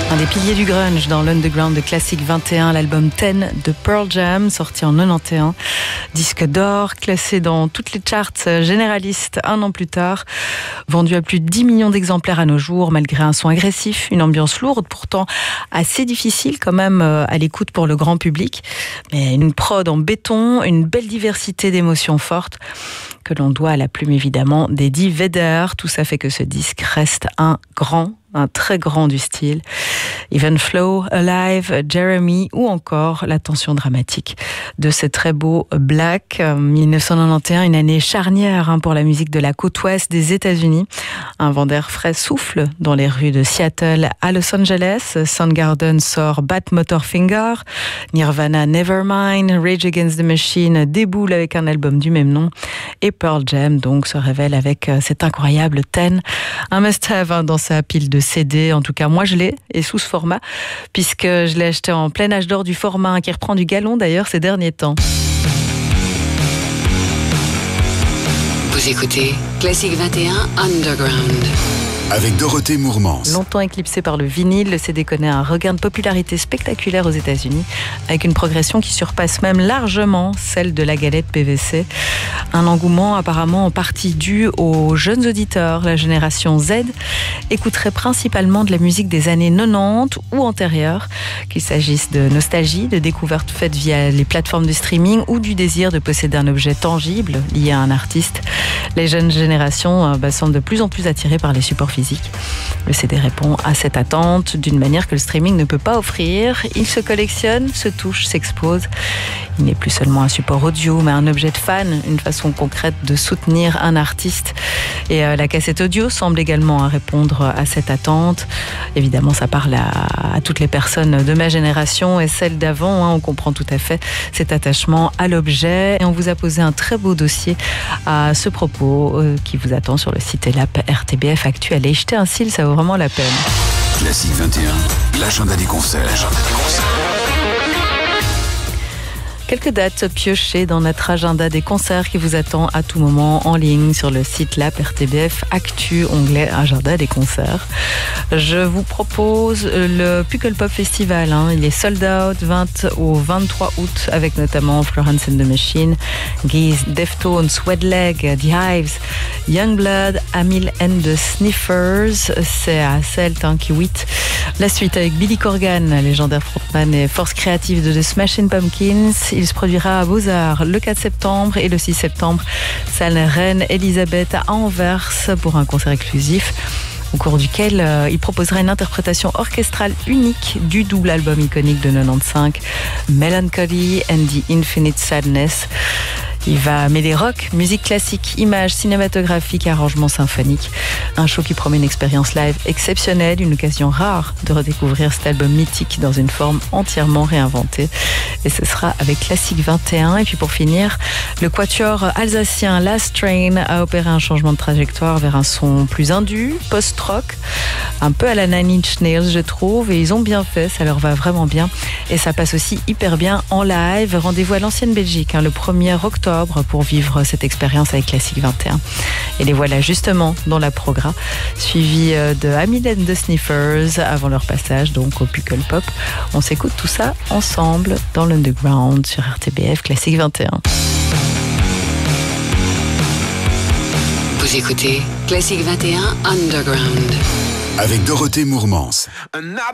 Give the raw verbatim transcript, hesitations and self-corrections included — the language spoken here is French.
Un des piliers du grunge dans l'underground de Classic vingt et un, l'album dix de Pearl Jam, sorti en quatre-vingt-onze. Disque d'or, classé dans toutes les charts généralistes un an plus tard. Vendu à plus de dix millions d'exemplaires à nos jours, malgré un son agressif, une ambiance lourde, pourtant assez difficile quand même à l'écoute pour le grand public. Mais une prod en béton, une belle diversité d'émotions fortes que l'on doit à la plume évidemment d'Eddie Vedder. Tout ça fait que ce disque reste un grand, un très grand du style. Even Flow, Alive, Jeremy ou encore la tension dramatique de ce très beau Black. dix-neuf cent quatre-vingt-onze, une année charnière pour la musique de la côte ouest des États-Unis. Un vent d'air frais souffle dans les rues de Seattle à Los Angeles. Soundgarden sort Bat Motorfinger, Nirvana Nevermind, Rage Against the Machine déboule avec un album du même nom et Pearl Jam donc se révèle avec cet incroyable dix, un must-have dans sa pile de C D. En tout cas, moi je l'ai et sous ce format, puisque je l'ai acheté en plein âge d'or du format qui reprend du galon d'ailleurs ces derniers temps. Vous écoutez Classic vingt et un Underground. Avec Dorothée Mourmans. Longtemps éclipsé par le vinyle, le C D connaît un regain de popularité spectaculaire aux États-Unis, avec une progression qui surpasse même largement celle de la galette P V C. Un engouement apparemment en partie dû aux jeunes auditeurs. La génération Z écouterait principalement de la musique des années quatre-vingt-dix ou antérieures, qu'il s'agisse de nostalgie, de découvertes faites via les plateformes de streaming ou du désir de posséder un objet tangible lié à un artiste. Les jeunes générations bah, semblent de plus en plus attirées par les supports physiques. Le C D répond à cette attente d'une manière que le streaming ne peut pas offrir. Il se collectionne, se touche, s'expose. Il n'est plus seulement un support audio, mais un objet de fan, une façon concrète de soutenir un artiste. Et euh, la cassette audio semble également répondre à cette attente. Évidemment, ça parle à, à toutes les personnes de ma génération et celles d'avant. Hein, on comprend tout à fait cet attachement à l'objet. Et on vous a posé un très beau dossier à ce propos euh, qui vous attend sur le site et l'app R T B F Actu. Allez jeter un cil, ça vaut vraiment la peine. Classic vingt et un, l'agenda des concerts. L'agenda des concerts. Quelques dates piochées dans notre agenda des concerts qui vous attend à tout moment en ligne sur le site l'app R T B F Actu, onglet agenda des concerts. Je vous propose le Pukkelpop Festival. Hein. Il est sold out vingt au vingt-trois août avec notamment Florence and the Machine, Geese, Deftones, Wet Leg, The Hives, Youngblood, Amil and the Sniffers. C'est à Celt, hein, Kiwit. La suite avec Billy Corgan, légendaire frontman et force créative de The Smashing Pumpkins. Il se produira à Beaux-Arts le quatre septembre et le six septembre, salle Reine Elisabeth à Anvers pour un concert exclusif au cours duquel euh, il proposera une interprétation orchestrale unique du double album iconique de quatre-vingt-quinze, Melancholy and the Infinite Sadness. Il va mêler rock, musique classique, images cinématographiques, arrangements symphoniques. Un show qui promet une expérience live exceptionnelle, une occasion rare de redécouvrir cet album mythique dans une forme entièrement réinventée. Et ce sera avec Classic vingt et un. Et puis pour finir, le quatuor alsacien Last Train a opéré un changement de trajectoire vers un son plus indus, post-rock, un peu à la Nine Inch Nails, je trouve. Et ils ont bien fait, ça leur va vraiment bien. Et ça passe aussi hyper bien en live. Rendez-vous à l'Ancienne Belgique, hein, le premier octobre, pour vivre cette expérience avec Classic vingt et un. Et les voilà justement dans la progra, suivi de Amil and the Sniffers avant leur passage donc au Pukkelpop. On s'écoute tout ça ensemble dans l'Underground sur R T B F Classic vingt et un. Vous écoutez Classic vingt et un Underground. Avec Dorothée Mourmans.